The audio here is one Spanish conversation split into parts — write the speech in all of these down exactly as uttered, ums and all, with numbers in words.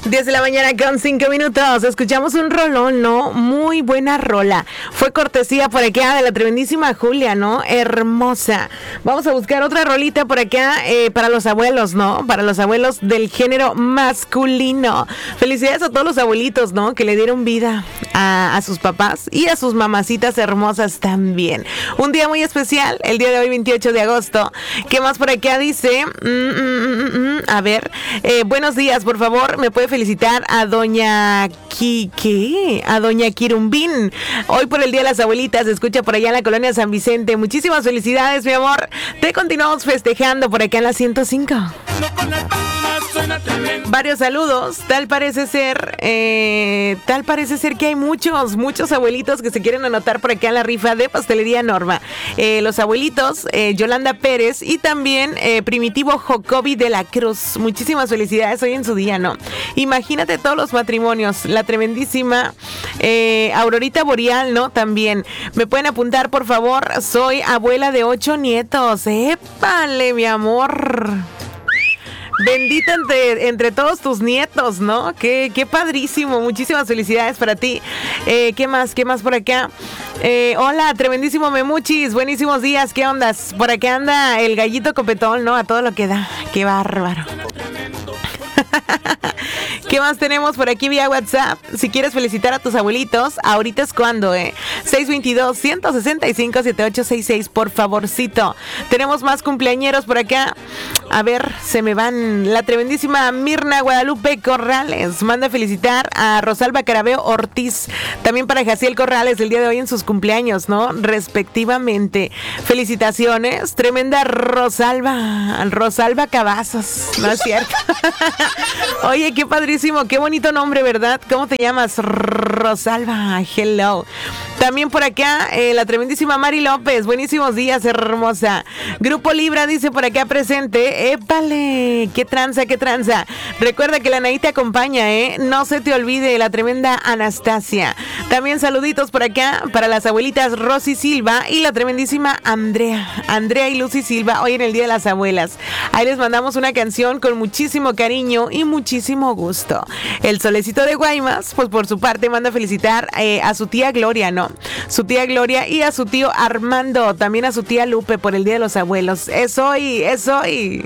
diez de la mañana con cinco minutos. Escuchamos un rolón, ¿no? Muy buena rola. Fue cortesía por acá de la tremendísima Julia, ¿no? Hermosa. Vamos a buscar otra rolita por acá eh, para los abuelos, ¿no? Para los abuelos del género masculino. Felicidades a todos los abuelitos, ¿no? Que le dieron vida a, a sus papás y a sus mamacitas hermosas también. Un día muy especial, el día de hoy, veintiocho de agosto. ¿Qué más por acá dice? Mm, mm, mm, mm, a ver, eh, buenos días, por favor, me puede felicitar a doña Ki, ¿qué? A doña Kirumbín. Hoy por el Día de las Abuelitas, se escucha por allá en la colonia San Vicente. Muchísimas felicidades, mi amor. Te continuamos festejando por acá en la ciento cinco. Varios saludos. Tal parece ser, eh, tal parece ser que hay muchos, muchos abuelitos que se quieren anotar por acá en la rifa de Pastelería Norma. Eh, los abuelitos, eh, Yolanda Pérez y también eh, Primitivo Jocobi de la Cruz. Muchísimas felicidades hoy en su día, ¿no? Imagínate todos los matrimonios. La tremendísima eh, Aurorita Boreal, ¿no? También. Me pueden apuntar, por favor. Soy abuela de ocho nietos. ¡Épale, mi amor! Bendita entre, entre todos tus nietos, ¿no? Qué, qué padrísimo. Muchísimas felicidades para ti. Eh, ¿Qué más? ¿Qué más por acá? Eh, hola, tremendísimo Memuchis. Buenísimos días. ¿Qué ondas? Por acá anda el gallito copetón, ¿no? A todo lo que da. Qué bárbaro. ¿Qué más tenemos por aquí vía WhatsApp? Si quieres felicitar a tus abuelitos, ahorita es cuando, ¿eh? seis dos dos, uno seis cinco, siete ocho seis seis, por favorcito. Tenemos más cumpleañeros por acá. A ver, se me van. La tremendísima Mirna Guadalupe Corrales manda a felicitar a Rosalba Carabeo Ortiz. También para Jaciel Corrales el día de hoy en sus cumpleaños, ¿no? Respectivamente. Felicitaciones. Tremenda Rosalba. Rosalba Cavazos. ¿No es cierto? Oye, qué padrísimo, qué bonito nombre, ¿verdad? ¿Cómo te llamas? Rosalba, hello. También por acá, eh, la tremendísima Mari López. Buenísimos días, hermosa. Grupo Libra dice por acá presente. ¡Épale! ¡Qué tranza, qué tranza! Recuerda que la Anaí te acompaña, ¿eh? No se te olvide la tremenda Anastasia. También saluditos por acá para las abuelitas Rosy Silva y la tremendísima Andrea. Andrea y Lucy Silva, hoy en el Día de las Abuelas. Ahí les mandamos una canción con muchísimo cariño y muchísimo gusto. El Solecito de Guaymas, pues por su parte manda a felicitar eh, a su tía Gloria, ¿no? Su tía Gloria y a su tío Armando, también a su tía Lupe por el Día de los Abuelos. Es hoy, es hoy.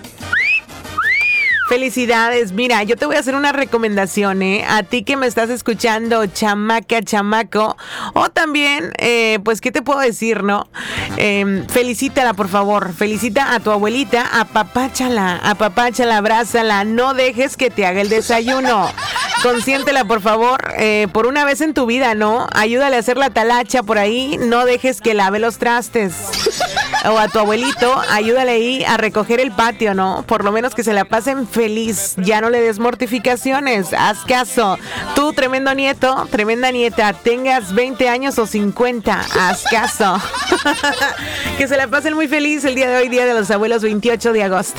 Felicidades. Mira, yo te voy a hacer una recomendación, ¿eh? A ti que me estás escuchando, chamaca, chamaco. O también, eh, pues, ¿qué te puedo decir, no? Eh, felicítala, por favor. Felicita a tu abuelita, apapáchala, apapáchala, abrázala. No dejes que te haga el desayuno. Consiéntela, por favor, eh, por una vez en tu vida, ¿no? Ayúdale a hacer la talacha por ahí. No dejes que lave los trastes. O a tu abuelito, ayúdale ahí a recoger el patio, ¿no? Por lo menos que se la pasen feliz. Ya no le des mortificaciones. Haz caso. Tú, tremendo nieto, tremenda nieta, tengas veinte años o cincuenta, haz caso. Que se la pasen muy feliz el día de hoy, Día de los Abuelos, veintiocho de agosto.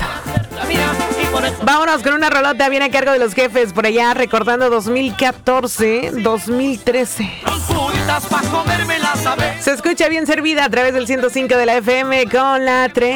Vámonos con una rolota bien a cargo de los jefes por allá, recordando dos mil catorce, dos mil trece. Se escucha bien servida a través del ciento cinco de la F M con la tres.